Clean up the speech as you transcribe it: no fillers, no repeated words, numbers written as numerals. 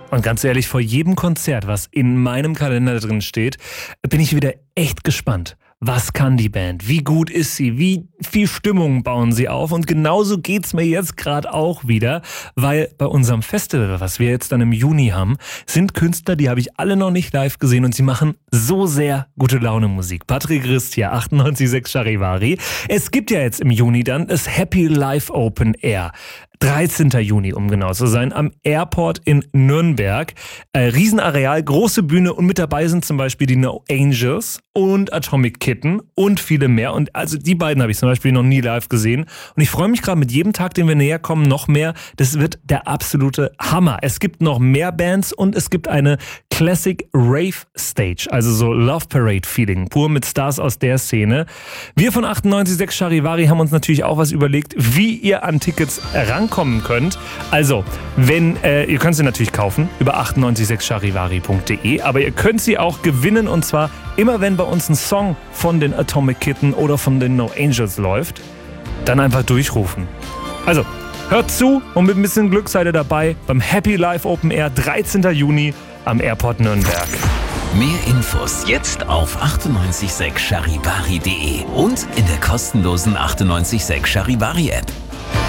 Und ganz ehrlich, vor jedem Konzert, was in meinem Kalender drin steht, bin ich wieder echt gespannt. Was kann die Band? Wie gut ist sie? Wie viel Stimmung bauen sie auf? Und genauso geht's mir jetzt gerade auch wieder, weil bei unserem Festival, was wir jetzt dann im Juni haben, sind Künstler, die habe ich alle noch nicht live gesehen und sie machen so sehr gute Laune Musik. Patrick Rist hier, 98.6 Charivari. Es gibt ja jetzt im Juni dann das Happy Live Open Air. 13. Juni, um genau zu sein, am Airport in Nürnberg. Riesenareal, große Bühne und mit dabei sind zum Beispiel die No Angels und Atomic Kitten und viele mehr. Und also die beiden habe ich zum Beispiel noch nie live gesehen. Und ich freue mich gerade mit jedem Tag, den wir näher kommen, noch mehr. Das wird der absolute Hammer. Es gibt noch mehr Bands und es gibt eine Classic Rave Stage, also so Love Parade Feeling, pur mit Stars aus der Szene. Wir von 98.6 Charivari haben uns natürlich auch was überlegt, wie ihr an Tickets rankommen könnt. Also, ihr könnt sie natürlich kaufen über 986charivari.de, aber ihr könnt sie auch gewinnen und zwar immer, wenn bei uns ein Song von den Atomic Kitten oder von den No Angels läuft, dann einfach durchrufen. Also, hört zu und mit ein bisschen Glück seid ihr dabei beim Happy Live Open Air 13. Juni am Airport Nürnberg. Mehr Infos jetzt auf 986charivari.de und in der kostenlosen 986 Charivari App.